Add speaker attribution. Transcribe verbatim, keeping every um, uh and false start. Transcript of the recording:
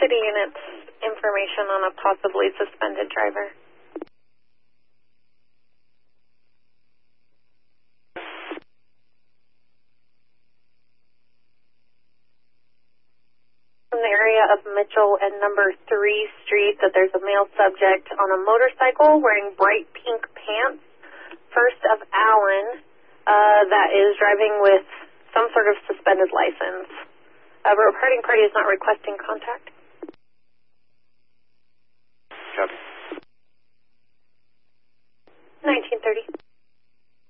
Speaker 1: city units information on a possibly suspended driver. In the area of Mitchell and number three Street that there's a male subject on a motorcycle wearing bright pink pants. First of Allen, uh, that is driving with some sort of suspended license. A reporting party is not requesting contact.
Speaker 2: Copy.
Speaker 1: nineteen thirty.